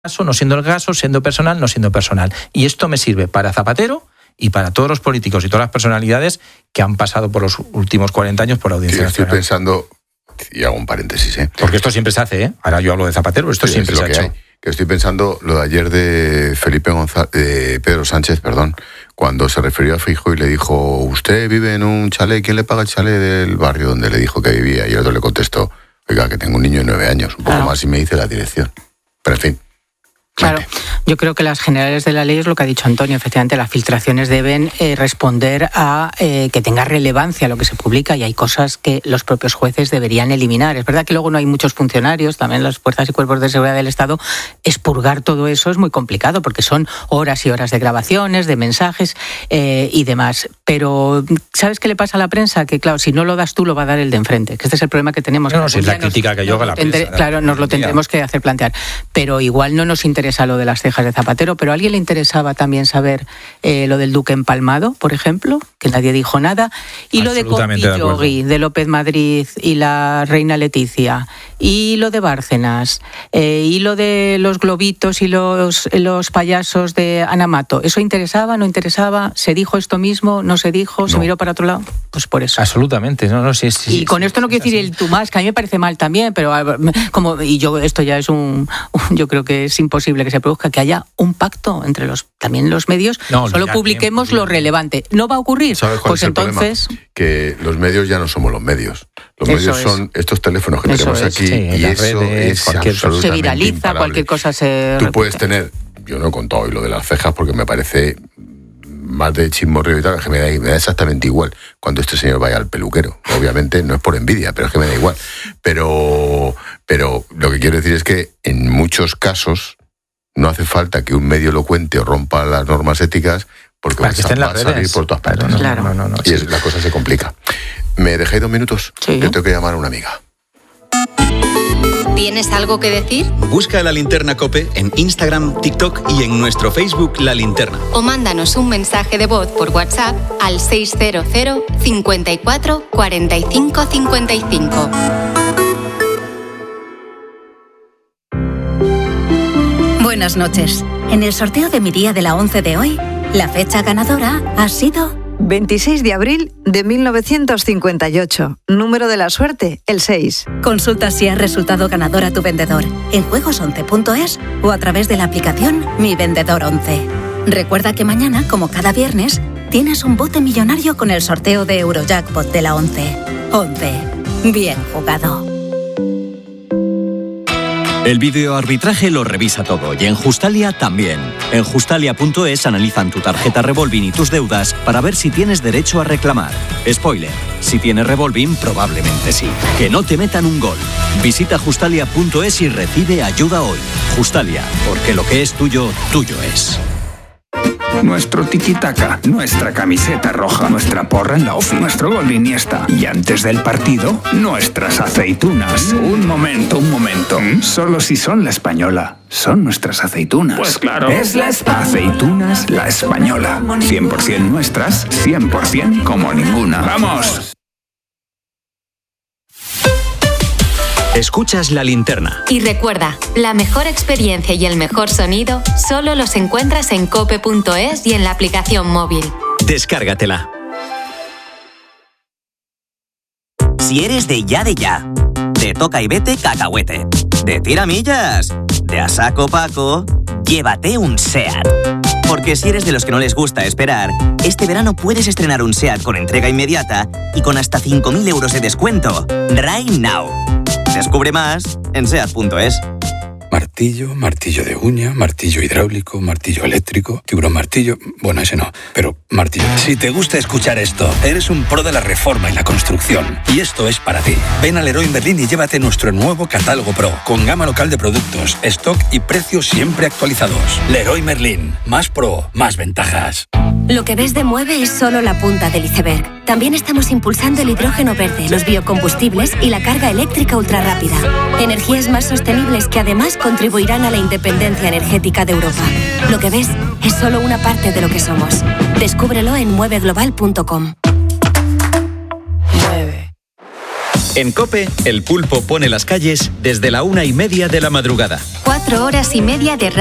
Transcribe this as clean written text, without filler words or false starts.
gaso, no siendo el gaso, siendo personal, no siendo personal. Y esto me sirve para Zapatero y para todos los políticos y todas las personalidades que han pasado por los últimos 40 años por la Audiencia Nacional. Estoy pensando, y hago un paréntesis, porque esto siempre se hace, ahora yo hablo de Zapatero, pero esto siempre se ha hecho. Que estoy pensando lo de ayer de Pedro Sánchez, cuando se refirió a Feijóo y le dijo, usted vive en un chalet, ¿quién le paga el chalet del barrio donde le dijo que vivía? Y el otro le contestó, oiga, que tengo un niño de 9 años, un poco más y me dice la dirección. Pero en fin. Claro, yo creo que las generales de la ley es lo que ha dicho Antonio. Efectivamente, las filtraciones deben responder a que tenga relevancia lo que se publica, y hay cosas que los propios jueces deberían eliminar. Es verdad que luego no hay muchos funcionarios, también las fuerzas y cuerpos de seguridad del Estado. Expurgar todo eso es muy complicado porque son horas y horas de grabaciones, de mensajes y demás. Pero ¿sabes qué le pasa a la prensa? Que claro, si no lo das tú, lo va a dar el de enfrente. Que este es el problema que tenemos. No, si es la crítica que yo hago a la prensa. Claro, nos lo tendremos que hacer plantear. Pero igual no nos interesa lo de las cejas de Zapatero, pero ¿a alguien le interesaba también saber lo del Duque empalmado, por ejemplo? Que nadie dijo nada. Y lo de Copilogui, de López Madrid y la reina Leticia, y lo de Bárcenas, y lo de los globitos y los payasos de Ana Mato. ¿Eso interesaba, no interesaba? ¿Se dijo esto mismo, no se dijo, se miró para otro lado? Pues por eso. Absolutamente. Sí, y con esto no quiero decir el tú más, que a mí me parece mal también, pero esto ya es yo creo que es imposible que se produzca, que haya un pacto entre también los medios. Solo publiquemos lo relevante. ¿No va a ocurrir? Pues entonces... Que los medios ya no somos los medios. Los medios son estos teléfonos que tenemos aquí, y eso es absolutamente se viraliza, imparable. Cualquier cosa se... Tú puedes tener... Yo no he contado hoy lo de las cejas porque me parece más de chismorreo y tal, que me da exactamente igual cuando este señor vaya al peluquero. Obviamente no es por envidia, pero es que me da igual. Pero lo que quiero decir es que en muchos casos no hace falta que un medio lo cuente o rompa las normas éticas, porque va a salir por todas partes. No. Y la cosa se complica. ¿Me dejáis 2 minutos? Sí. Yo tengo que llamar a una amiga. ¿Tienes algo que decir? Busca La Linterna COPE en Instagram, TikTok y en nuestro Facebook La Linterna. O mándanos un mensaje de voz por WhatsApp al 600 54 45 55. Buenas noches. En el sorteo de mi día de la 11 de hoy, la fecha ganadora ha sido 26 de abril de 1958. Número de la suerte, el 6. Consulta si has resultado ganador a tu vendedor en juegos11.es o a través de la aplicación Mi Vendedor 11. Recuerda que mañana, como cada viernes, tienes un bote millonario con el sorteo de Eurojackpot de la 11. 11. Bien jugado. El videoarbitraje lo revisa todo y en Justalia también. En Justalia.es analizan tu tarjeta Revolving y tus deudas para ver si tienes derecho a reclamar. Spoiler, si tienes Revolving probablemente sí. Que no te metan un gol. Visita Justalia.es y recibe ayuda hoy. Justalia, porque lo que es tuyo, tuyo es. Nuestro tiki-taka, nuestra camiseta roja, nuestra porra en la ofi, nuestro gol de Iniesta. Y antes del partido, nuestras aceitunas. Un momento. Solo si son La Española. Son nuestras aceitunas. Pues claro. Es Aceitunas La Española. 100% nuestras, 100% como ninguna. ¡Vamos! Escuchas La Linterna. Y recuerda, la mejor experiencia y el mejor sonido solo los encuentras en cope.es y en la aplicación móvil. Descárgatela. Si eres de ya, de toca y vete cacahuete, de tiramillas, de a saco Paco, llévate un SEAT. Porque si eres de los que no les gusta esperar, este verano puedes estrenar un SEAT con entrega inmediata y con hasta 5.000 euros de descuento. Right now. Descubre más en SEAT.es. Martillo de uña, martillo hidráulico, martillo eléctrico, tiburón martillo... Bueno, ese no, pero martillo. Si te gusta escuchar esto, eres un pro de la reforma y la construcción. Y esto es para ti. Ven a Leroy Merlin y llévate nuestro nuevo catálogo Pro, con gama local de productos, stock y precios siempre actualizados. Leroy Merlin. Más pro, más ventajas. Lo que ves de Mueve es solo la punta del iceberg. También estamos impulsando el hidrógeno verde, los biocombustibles y la carga eléctrica ultrarrápida. Energías más sostenibles que además contribuirán a la independencia energética de Europa. Lo que ves es solo una parte de lo que somos. Descúbrelo en mueveglobal.com. En COPE, El Pulpo pone las calles desde la 1:30 de la madrugada. 4 horas y media de